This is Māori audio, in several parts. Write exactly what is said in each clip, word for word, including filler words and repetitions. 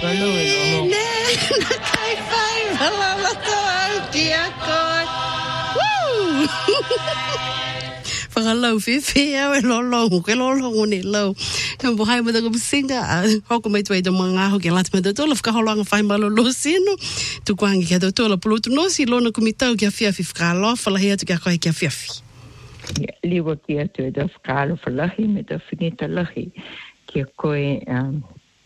whakalo e lono. Ne, na kai whai, wala lato au ki a koe. Woo! Whakalau whiwhi au e lolo, ke lolo ngone lau. Ka mohai mata ko singa, hoko mai tuai to mga ho ke lati mata tola, whakaholoanga whai malolo sino. Tu kuangi kia tola pulutu nosi, lona kumitau kia whiawhi whakalo, whalahi atu kia koe kia whiawhi. Liwa kia tu e da whakalo whalahi, me da whinita lahi, kia koe, um,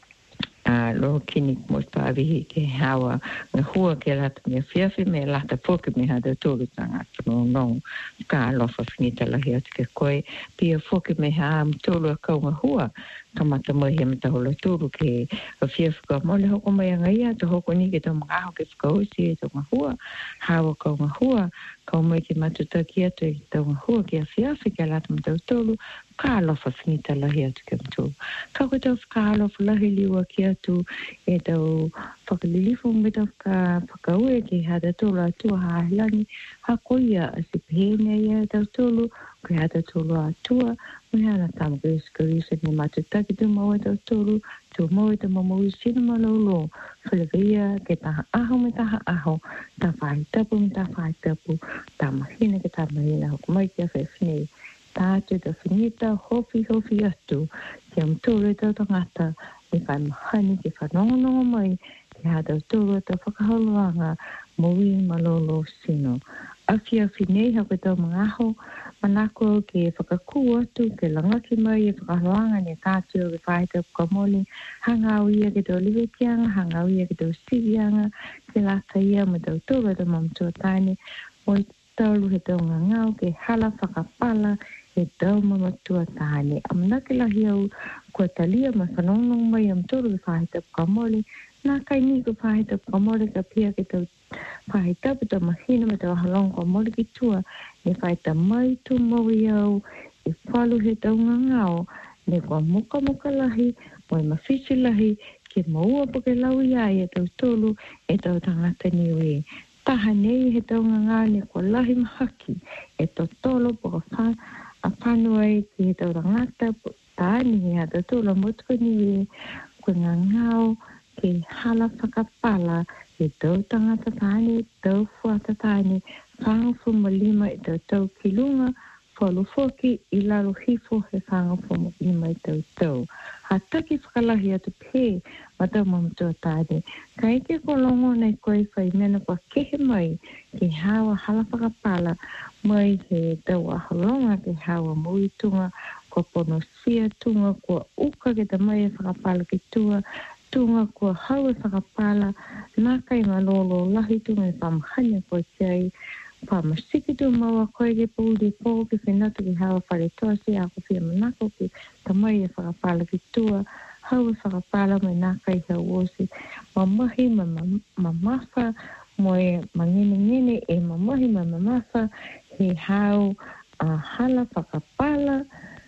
Uh, lo kini mo pavi ke hawa me hua ke lata me fiafi me lata foke me hada tolu tanga no no ka lo fa finita la hia ke koe pia foke me ha tolu ka ma hua kamata mo he mata holo tolu ke fiafi ka mo le hoko mai ngai to hoko ni ke to ma ho ke ko si to ma hua hawa ka ma hua ka mo ke matuta kia to to ma hua ke fiafi ke lata me tolu ka lo fa finita la hia ke to ka ko to ka lo fa la liwa kia tu e tau whakalilifo me tau ka whakaue ki hata tolu atua hāhilani hakoia a si pēne ia tau tolu ki hata tolu atua me hana tama ke skarisa ni matutaki tu maua tau tolu tu maua tau maui sina malolo whalawia ke taha aho me taha aho ta whai tapu me ta whai tapu ta mahina ke ta mahina hokumai kia whewhine tātu ta whinita hofi hofi atu ki am tolu tau tangata e whai mahani ke whanongonongo mai ke hata tolu ta whakaholoanga mui malolo sino. Awhi awhi nei hako tau mga aho manako ke whakaku atu ke langaki mai e whakaholoanga ne tātu o ke whaita pukamoli hangau ia ke tau liwekianga, hangau ia ke tau sivianga ke lata ia me tau tolu ta mamtua taini moi taulu he tau ngangau ke hala whakapala e tau mamatua tāne. Amanake lahi au kua talia ma whanonong mai am toro ke whahita pukamole. Nā kai ni ko whahita pukamole ka pia ke tau whahita puta mahina me tau halong pukamole ki tua. Ne whahita mai tu maui au e whalu he tau ngangao. Ne kua muka muka lahi, moi mawhisi lahi, ke maua po ke lau ia e tau tolu e tau tangata niwe. Taha nei he tau ngangao ne kua lahi mahaki e tau tolo po ka wha a whanua ki he tau rangata tāni he hata tūla motuka niwe kua ngā ngāo ke hala whakapala e tau tangata tāni, tau fuata tāni, whangafu malima e tau tau kilunga, whalu foki i lalo hifo he whangafu malima e tau tau. Hataki whakalahi atu pē ma tau mamatua tāne. Ka eke kolongo nei koe whai mena kua kehe mai ke hawa hala whakapala mai he tau ahalonga ke hawa mui tunga kua pono sia tunga kua uka ke ta mai e whakapala ki tua tunga kua hau e whakapala nā kai malolo lahi tunga e whamhania koe kiai whamasiki tu maua koe ke pūri pō ke whenatu ke hawa whare toa si a ko whia manako ke ta mai e whakapala ki tua hau e whakapala mai nā kai hau osi mamahi ma mamafa mo e mangene ngene e mamahi ma mamafa he hau a hala whakapala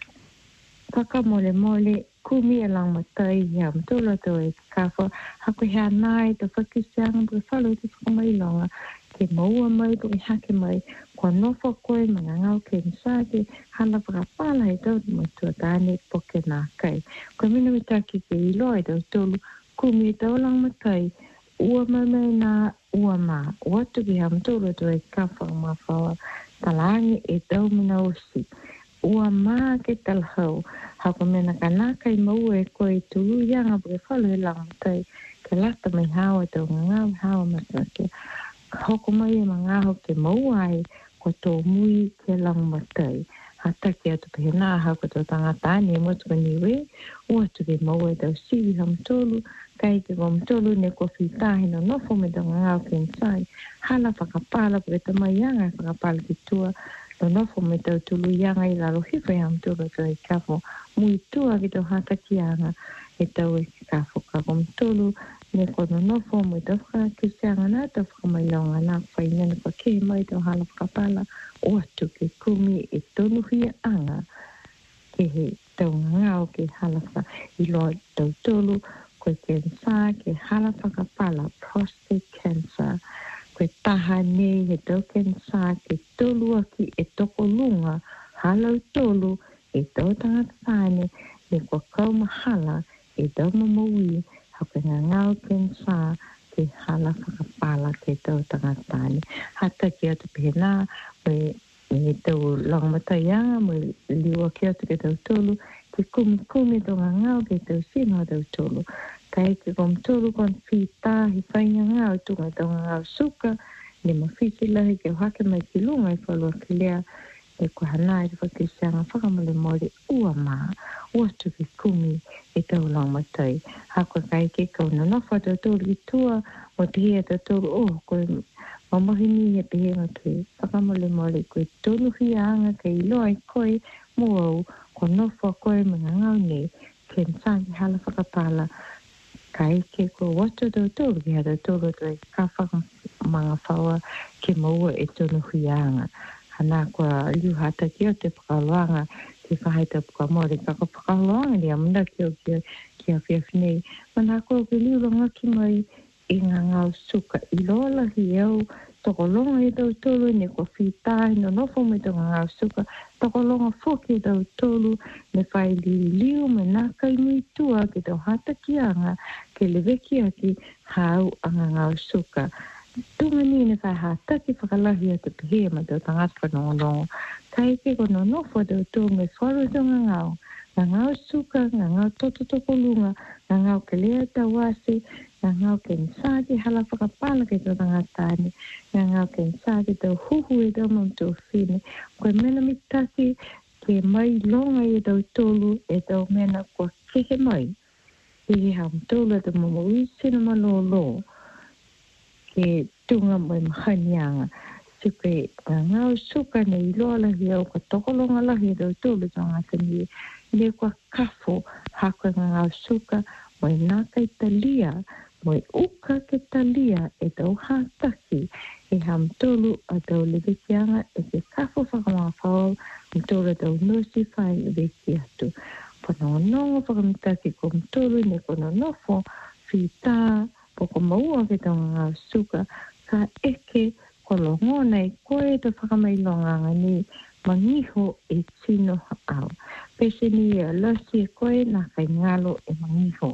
whakamole mole kumi e lang matai ia mtola to e kawha hako hea nai to whakisianga po e whalo te whakamailonga ke maua mai po e hake mai kua nofa koe mga ngau ke nsake hala whakapala he tau te matua tāne po ke nā kai. Koe mina mitaki ke ilo e tau tolu kumi e tau lang matai ua mai mai nā ua mā watu ki ham tolu to e kawha ma whawa talangi e tau mina osi ua mā ke talhau hako mena ka nā kai maua e koe tulu ianga po e whalo e lang matai ke lata mai hawa tau ngau hawa masake hoko mai e mangaho ke mauai ko tō mui ke lang matai. Hataki atu pe nā hako tō tangatani e motuka niwe, o atu ke maua e tau siwi ham tolu, kai ke kom tolu ne ko whitahi no nofo me tau ngāo ke nsai, hala whakapala po e tamai ianga e whakapala ki tua, no nofo me tau tulu ianga i lalo hiwhai ham tolu tō e kafo, mui tua ki tau hataki ianga e tau e kafo ka kom tolu, ne kono nofo mo te whakakisianga nā te whakamailaunga nā whainana pa ke mai te hala whakapala o atu ke kumi e tonu hia anga ke he tau ngāo ke hala whaka i loa tau tolu koe kensa ke hala whakapala prostate cancer koe taha nei he tau kensa ke tolu aki e toko lunga halau tolu e tau tangata tāne ne kua kau mahala e tau mamaui haka ngā ngau kensa ke hala whakapala ke tau tangatani. Hata ki atu pēnā, me, me tau langmataianga, me liwa ki atu ke tau tolu, ke kumi kumi tau ngā ngau ke tau sino tau tolu. Kai ke kom tolu kon whita hi whainga ngau tunga tau ngā ngau suka, ni ma whiti lahi ke hake mai ki lunga i whalua ki lea, e ko hana i whakisianga whakamale mori ua maa, ua tu ki kumi e tau langmatai. Hako kai ke kauna nofa tau tolu ki tua, mo te hea tau tolu, oh, koe mamahini e te hea ke whakamale mori, koe tolu hia anga ke iloa i koe, mua au, ko nofa koe mga ngau ne, ke nsangi hala whakapala, kai ke ko watu tau tolu, ki hea tau tolu tau e ka whaka mga whaua ke maua e tonu hia anga. Hana kua liu hata ki o te whakaloanga, ki whahaita pukamore, ka ko whakaloanga ni amuna ki o ki, ki a whiawhinei. Mana kua ki liu longa ki mai i ngā ngau suka. I lola hi au, toko longa i tau tolu, ne kua whitahi, no nofo me tau ngau suka, toko longa whoki i tau tolu, ne whai liu liu, me nā kai nui tua, ki tau hata ki anga, ke leweki aki, hau a ngau suka. Tunga ni ne whai hātaki whakalahi a te pihea ma tau tangata whanongonongo. Kai ke kono nofo tau tō me wharu tau ngā ngau. Ngā ngau suka, ngā ngau toto toko lunga, ngā ngau ke lea tau wasi, ngā ngau ke nsāti hala whakapala ke tau tangata ane, ngā ngau ke nsāti tau huhu e tau mam tau whine. Koe mena mitaki ke mai longa e tau tolu e tau mena kua kehe mai. Kehe ham tolu e tau mamu sina malolo. Ke tunga mai mahanianga. Sipe ngau suka ne iloa lahi au ka tokolonga lahi rau tolu tonga tani le kua kafo hako ngau suka mai naka i talia, mai uka ke talia e tau hataki e ham tolu a tau lewekianga e ke kafo whakamawhau am tolu a tau nusi whai leweki atu. Panongonongo whakamitaki kom tolu ne kono nofo whita poko maua ke tau ngā suka, ka eke kolongona i koe te whakamailonganga ni mangiho e tino au. Pese ni a lasi e koe nā kai ngalo e mangiho.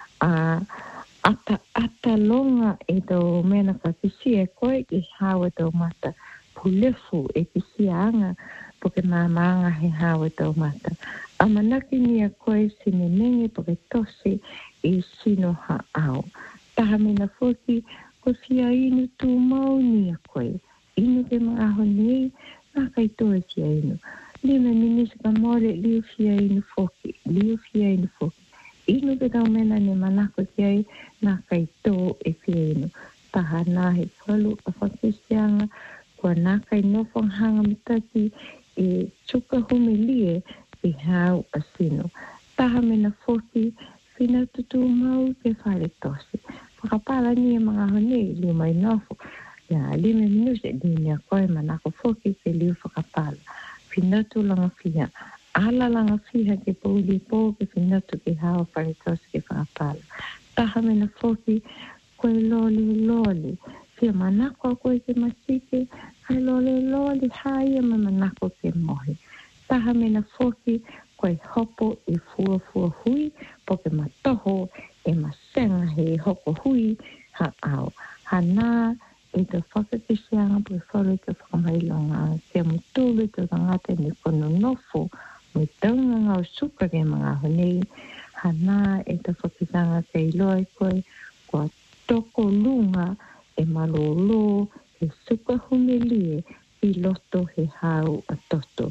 Uh, ata, ata longa e tau mena ka kisia e koe ki hawa tau mata. Pulefu e kisia anga poke māmaanga he hawa tau mata. Amanaki ni a koe sine nenge poke tose e sino ha au. Taha mena whoki, ko fia inu tū mau ni a koe. Inu ke mga aho nei, nā kai toe fia inu. Lima minisi ka more, liu fia inu whoki, liu fia inu whoki. Inu ke tau mena ni manako ki ai, nā kai tō e fia inu. Taha nā he whalu a whakisianga, kua nā kai nofong hanga mitaki e tuka humilie e hau a sino. Taha mena whoki, whina tutu mau ke whare tosi. Whakapala ni e mga honei, liu mai nofo. Ia, lima minuse, li ni a koe manako whoki ke liu whakapala. Whinatu langa whia. Ala langa whia ke pauli pō ke whinatu ke hawa whare tosi ke whakapala. Taha mena whoki, koe loli loli. Whia manako a koe ke masike, hai loli loli haia ma manako ke mohi. Taha mena whoki, koe hopo e fua fua hui, po ke matoho e masenga he hoko hui ha au. Ha nā e te whakakisianga po e wharu te whakamailonga, te mutulu te tangata ni kono nofo, me taunga ngau suka ke mga honei. Ha nā e te whakisanga ke iloa koe, kua toko lunga e malolo, e suka humilie, i loto he hau a toto.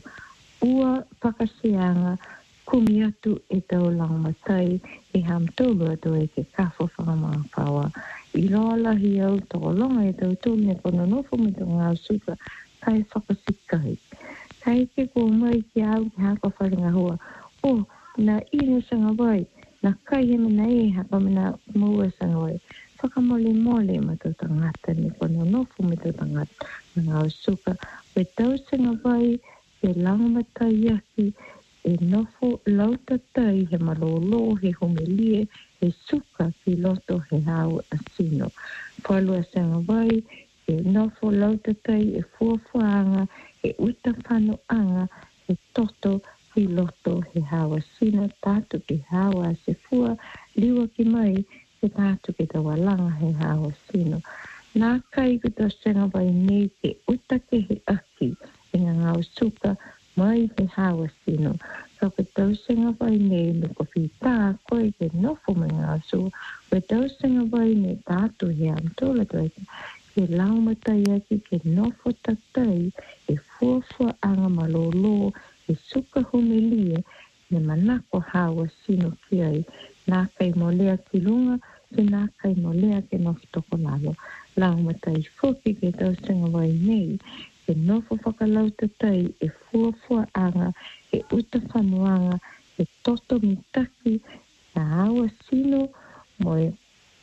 Ua whakasianga, kumi atu e tau langmatai, e ham tolu atu e ke kafo whakamanga whaua. I roa lahi au toko longa e tau tū me kono nofo me tau ngā suka, kai whakasikai. Kai ke kua mai ki au ki haka wharinga hua. O, nā ina sanga wai, nā kai he mena e haka mena mua sanga wai. Whakamole mole ma tau tangata me kono nofo me tau tangata ngā suka. We tau sanga wai, e langmatai aki, e nofo lautatai he malolo, he homilie, e suka ki loto he hau a sino. Palu a sanga wai, e nofo lautatai, e fuafuanga, e utapano anga, e toto ki loto he hau a sino, tatu ki hau a se fua, liwa ki mai, ke tātu ke tawa langa he hawa sino. Nā kai ku tō senga vai nei ke utake he aki e ngā ngau suka mai he hawa sino. Ka ku tō senga vai nei me ko whita koe ke nofo me ngā su. Ku tō senga vai nei tātu he am tōla toi ke lau matai aki ke nofo tatai e fuafua anga malolo e suka humilie me manako hawa sino ki ai. Nā kai mo lea ki lunga ke nā kai mo lea ke nofo toko lalo. Lau matai foki ke tau senga vai nei ke nofo whakalau tatai e fuafua anga e uta whanuanga e toto mitaki na hawa sino mo e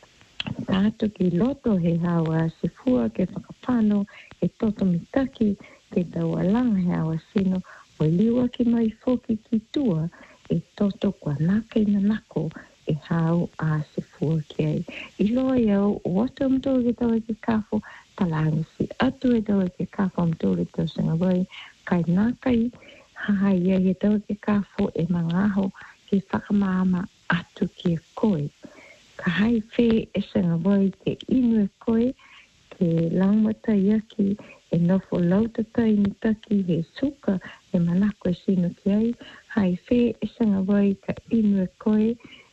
tātu ki loto he hawa se fua ke whakapano e toto mitaki ke tau alanga he hawa sino o liwa ki mai foki ki tua e toto kua naka ina nako e hau a se fua ki ai. I loa iau, o atu amtoro ke tau e ke kafo, talangi si atu e tau e ke kafo amtoro e tau senga vai, kai naka i haha ia e tau e ke kafo e mangaho ke whakamama atu ki e koe. Ka hai whē e senga vai ke inu e koe, ke laumata iaki e nofo lautatai ni taki he suka e manako e sino ki ai. Hai whē e senga vai ka inu e koe,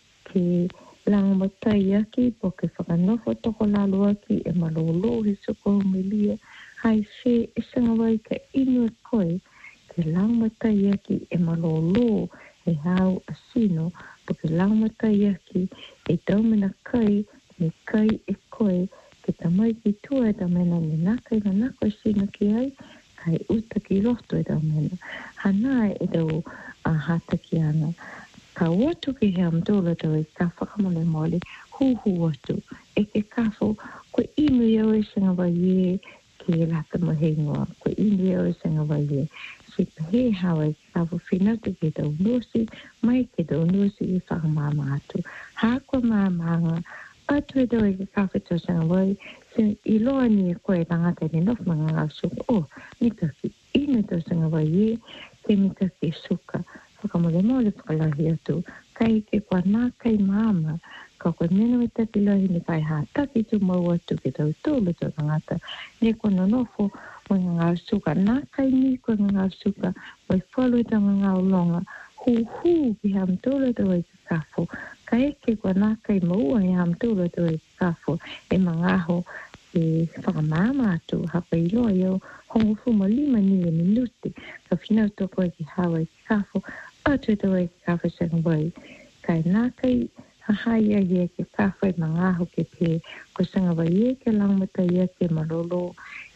ke laumata iaki po ke whakanofo toko lalo aki e malolo he suka humilia. Hai whē e senga vai ka inu e koe, ke laumata iaki e malolo he hau a sino, po ke laumata iaki e taumena kai, me kai e koe, ke tamai ki tua e tamena ni naka i nako e sino ki ai, kai uta ki roto e tamena. Hana e tau a hata ki ana. Ka watu ki he amtola tau e ka whakamole mole, hu hu watu. E ke kafo, koe inu iau e senga vai e ke lata mahengoa. Koe inu iau e senga vai e. Si he hawa e kafo whinatu ke tau nusi, mai ke tau nusi i whakamama atu. Hākua māmanga, atu e tau e ke kafo tau senga vai, se i loa ni e koe tangata ni nofu mga ngā suka. O, ni taki inu tau senga vai e, ke mi taki suka. Whakamole mole whakalahi atu, kai ke kua nā kai māma, ka koe mena me taki lahi ni kai hā taki tu mau atu ke tau tōlu tau tangata, ne kua nonofo mo ngā suka, nā kai ni kua ngā suka, mo i whalu tau ngā ulonga, hu hu ki ham tōlu tau e ke kafo, ka eke kua nā kai maua i ham tōlu tau e ke kafo, e mangaho e whakamama atu, hapa i loa iau, hongo fuma lima ni e minuti, ka whinau toko e ki hawa e ki kafo, atu e tau e ki kafo senga vai. Kai nā kai hahai ahi e ki kafo e mangaho ke pe, ko senga vai e ke langmata ia ke malolo,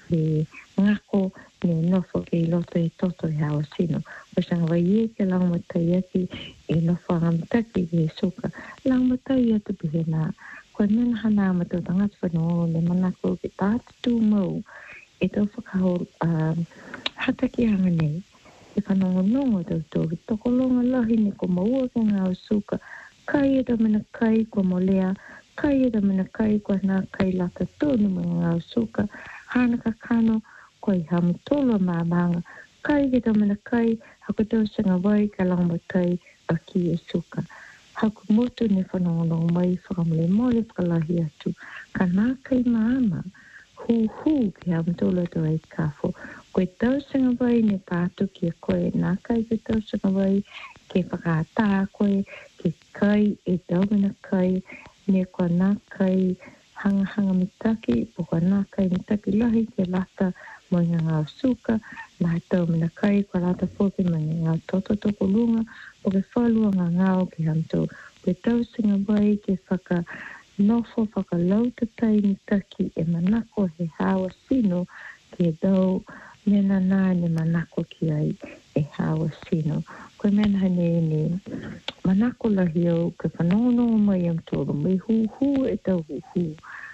e ngako ne nofo ke i loto e toto e hawa sino. Ko senga vai e ke langmata ia ki e nofo angamitaki e suka, langmata ia tu pihe nā. Ko mena hana mato tangata whanoo le manako ke tātu tū mau e tau whakaho um, hata ki hanga nei. E whanongo nongo tau tō ki toko longa lahi ne ko maua ke ngā usuka. Kai e tau mena kai ko molea, kai e tau mena kai ko nā kai lata tōnu mga ngā usuka. Hana ka kano ko i hamu tolo māmanga. Kai e tau mena kai hako tau senga vai ka langmatai a ki e suka. Haku motu ne whanongonongo mai whakamole mole whakalahi atu. Ka nā kai māma, hu hu ki amtola tau e kafo. Koe tau senga vai ne tātu ki a koe nā kai ke tau senga vai, ke whakaata koe, ke kai e tau mena kai, ne kua nā kai hanga hanga mitaki, po kua nā kai mitaki lahi ke lata mo ngā ngā suka, nā tau mena kai kua lata fōke mo ngā toto toko lunga, o ke whalua ngā ngāo ki hamto. Koe tau senga vai ke whaka nofo whakalauta tai ni taki e manako he hawa sino ke dau mena nā ne manako ki ai e hawa sino. Koe mena hane ne manako lahi au ke whanongonongo mai am tōru mai hu hu e tau hu hu.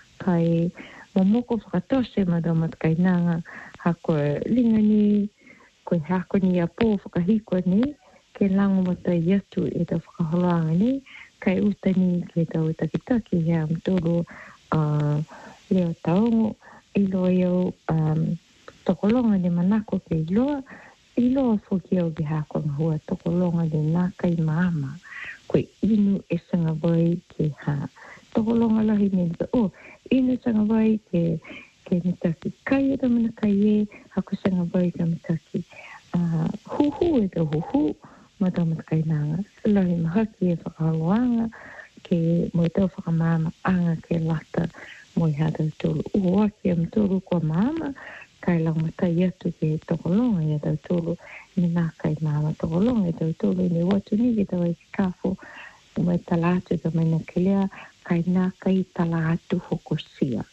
Kai momoko whakatose madau matkai nanga ha koe lingani, koe hako ni a pō whakahikwa ni, ke lango matai atu e tau whakaholoanga ni, kai utani ke tau e takitaki hea mtoro uh, leo taongo, i loa iau um, tokolonga ni manako ke i loa, i loa fuki au ki hako ngahua, tokolonga ni nā kai maama, koe inu e sanga vai ke ha, tokolonga lahi ni o ina sanga vai ke ke mitaki kai da mana kai e haku sanga vai ka mitaki a hu hu e da hu hu mata mata kai nanga lahi mahaki e whakaloanga ke mo tau whakamama anga ke lata mo i hata tolu ua ke am tolu kua mama kai lang mata iatu ke tokolonga i hata tolu ni nā kai mama tokolonga i hata tolu ni watu ni ki tawa i kafo mai talatu ka mai na kilea kai nā kai talatu hokosia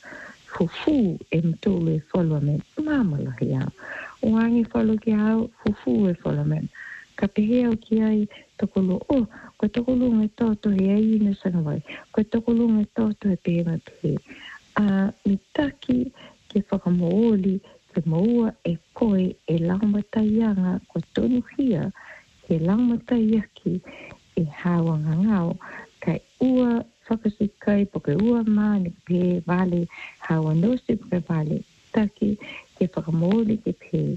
fufu e mtolu e whalua me mama lahi au uangi whalu ki au fufu e whalua me ka pehea o ki ai tokolo o ko tokolo ngai toto he ai ina sanga vai ko tokolo ngai toto he pehe mai pehe a mitaki ke whakamooli ke maua e koe e langmataianga ko tonu hia ke langmataiaki e hawa ngangau kai ua whakasikai po ke ua maani pehe vale hawa nosi pe vale taki ke whakamooli ke pehe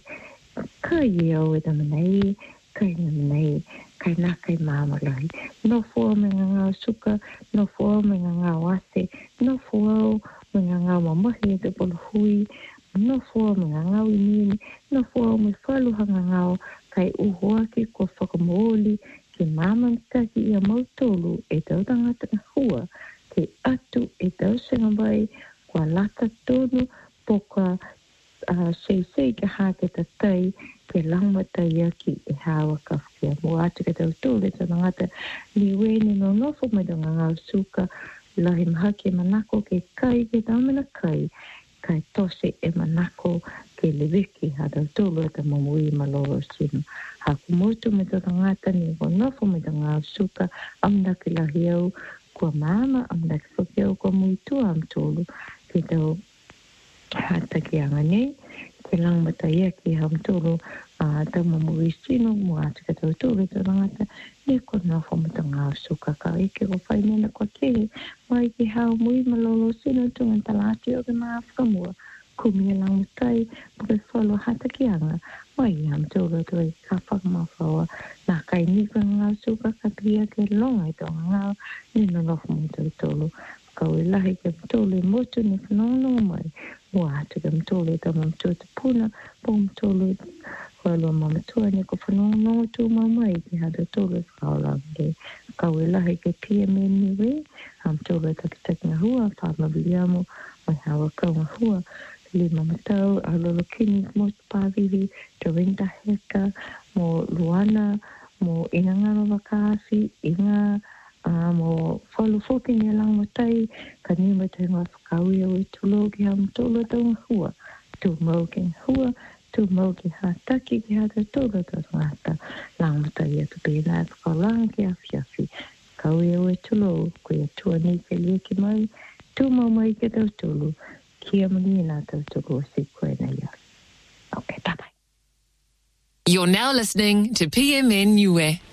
kai iau e tamanai kai namanai kai nā kai māma lahi. No fua me ngā ngā suka, no fua me ngā ngā wase, no fua me ngā ngā mamahi e te polo hui, no fua me ngā ngā winini, no fua me whaluha ngā ngā kai uhoaki ko whakamooli, ke māma mtaki ia mautolu e tau tangata na hua, ke atu e tau senga vai, kua lata tonu, po kua uh, sei sei ke hake tatai, ke langmata iaki e hawa kawhia. Mua atu ke tau tōle ta ngata ni wēne no nofo mai do ngā ngau suka lahi mahake manako ke kai ke taumena kai kai tose e manako ke leweki ha tau tōle ta mamui maloro sinu. Haku motu me tau ngata ni ko nofo mai do ngau suka amda ke lahi au kua mama amda ke whaki au kua muitua am tōlu ke tau hata ki anga nei ke langmata iaki ham tōlu a tau mamui sino mua atu ka tau tōle tau ngata ne ko nofo mai do ngau suka ka ike ko whainena kua kehe mai ki hao mui malolo sino tunga talati o ke maa whakamua kumia langmatai po ke whalo hata ki anga mai ham tōle tau i ka whakamawhaua nā kai nika ngau suka ka pia ke longa i tō ngau ni no nofo mai tau tōlu kau i lahi ke mtole motu ni whanono mai mua atu ke mtole tau mamtua te puna po mtole whalua mamatua ni ko whanono tu mamai ki hata tole whakaolange kau i lahi ke pia me niwe am tole takitaki ngā hua whamawiliamo mai hawa kau ngā hua li mamatau alolo kini mo pāwiri te winta heka mo luana mo inga ngaro wakaafi inga Uh, mo whalu whoki ni lang matai ka ni matai ngā whakaui au i tulo ki ha mtolo tau ngā hua tu mau ki hua tu mau ki ha taki ki ha ta tolo tau ngāta lang matai atu pēnā e whakalanga ki a whiawhi kaui au i tulo koe atua ni ke lia ki mai tu mau mai ki tau tolo ki a mani nā tau tolo si koe na ia. Okay, bye bye. You're now listening to P M N U E.